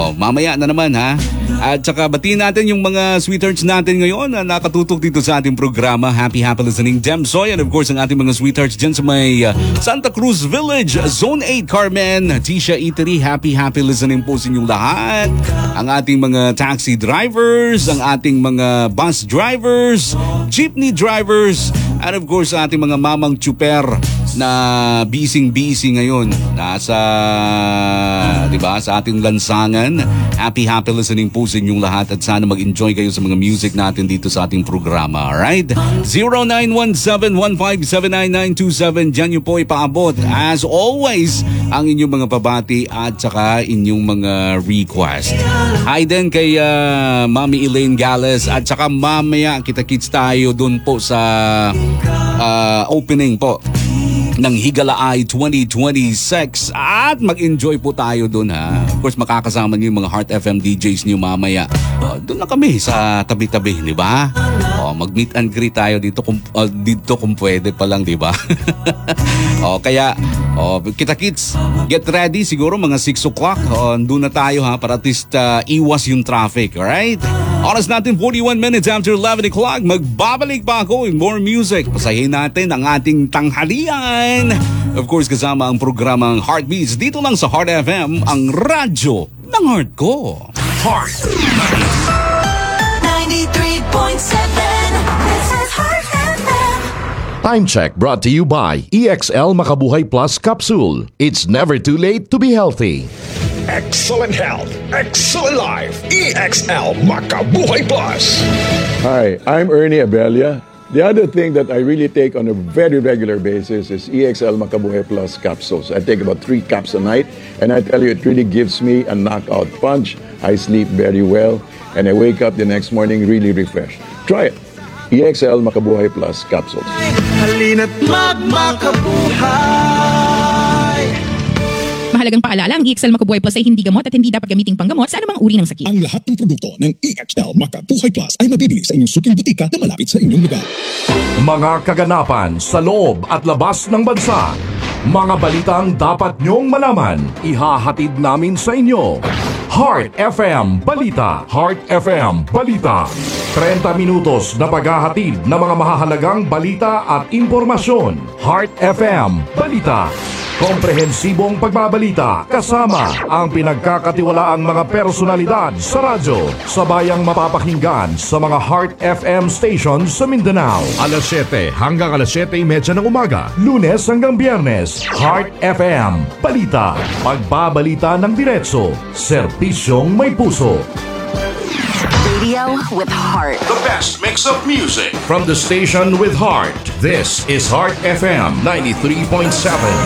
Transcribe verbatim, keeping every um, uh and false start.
Oh, mamaya na naman ha. At saka batiin natin yung mga sweethearts natin ngayon na nakatutok dito sa ating programa. Happy, happy listening, Demsoy. And of course, ang ating mga sweethearts dyan sa may uh, Santa Cruz Village, Zone eight, Carmen, Tisha Eatery. Happy, happy listening po sa inyong lahat. Ang ating mga taxi drivers, ang ating mga bus drivers, jeepney drivers, and of course, ang ating mga mamang chuper na busy-busy ngayon. Nasa, di ba, sa ating lansangan. Happy, happy listening po sa inyong lahat at sana mag-enjoy kayo sa mga music natin dito sa ating programa. Alright? zero nine one seven one five seven nine nine two seven. Diyan nyo po ipaabot. As always, ang inyong mga pabati at saka inyong mga request. Hi din kay uh, Mami Elaine Gales at saka mamaya kita-kits tayo dun po sa uh, opening po ng Higalaay twenty twenty-six at mag-enjoy po tayo dun ha. Of course, makakasama niyo yung mga Heart F M D Js niyo mamaya. Uh, dun na kami sa tabi-tabi, di ba? Uh, mag-meet and greet tayo dito kung, uh, dito kung pwede pa lang, di ba? uh, kaya, uh, kita-kits, get ready. Siguro mga six o'clock. Uh, dun na tayo ha, para at least uh, iwas yung traffic, alright? Oras natin forty-one minutes after eleven o'clock. Magbabalik pa ako with more music. Pasahin natin ang ating tanghalian. Of course, kasama ang programang Heartbeats dito lang sa Heart F M, ang radyo ng heart ko. Heart ninety-three point seven. This is Heart F M. Time check brought to you by E X L Makabuhay Plus Capsule. It's never too late to be healthy. Excellent health, excellent life. E X L Makabuhay Plus. Hi, I'm Ernie Abella. The other thing that I really take on a very regular basis is E X L Makabuhay Plus capsules. I take about three caps a night, and I tell you, it really gives me a knockout punch. I sleep very well, and I wake up the next morning really refreshed. Try it. E X L Makabuhay Plus capsules. Halina't magmakabuhay. Mahalagang paalala, ang E X L Makabuhay Plus ay hindi gamot at hindi dapat gamiting panggamot sa anumang uri ng sakit. Ang lahat ng produkto ng E X L Makabuhay Plus ay mabibili sa inyong suking butika na malapit sa inyong lugar. Mga kaganapan sa loob at labas ng bansa. Mga balitang dapat nyong malaman, ihahatid namin sa inyo. Heart F M Balita. Heart F M Balita. thirty minutos na paghahatid ng mga mahahalagang balita at impormasyon. Heart F M Balita. Komprehensibong pagbabalita kasama ang pinagkakatiwalaang mga personalidad sa radyo. Sabayang mapapakinggan sa mga Heart F M stations sa Mindanao. Alas siyete hanggang alas siyete thirty ng umaga. Lunes hanggang Biyernes. Heart F M Balita. Pagbabalita ng diretso. Serbisyong may puso. Radio with heart. The best mix of music from the station with heart. This is Heart F M ninety-three point seven.